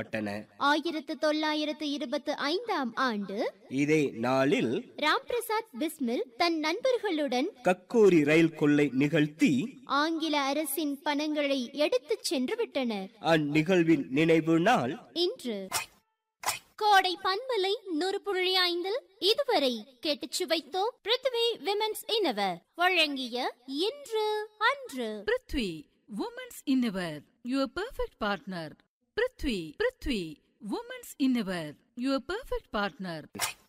நடத்தப்பட்டன. 1925 ஆண்டு இதே நாளில் ராம் பிரசாத் பிஸ்மில் தன் நண்பர்களுடன் கக்கோரி ரயில் கொள்ளை நிகழ்த்தி ஆங்கில அரசின் பணங்களை எடுத்துச் சென்று விட்டனர். அந்நிகழ்வின் நினைவு நாள் இன்று. கோடை பண்பலை 100.5 இதுவரை கேட்டுச் சுவைத்தோம். பிருத்வி விமென்ஸ் இன்னவர் வழங்கிய இன்று அன்று. Prithvi women's இன்னவர், your perfect partner. Prithvi women's இன்னவர், your perfect partner.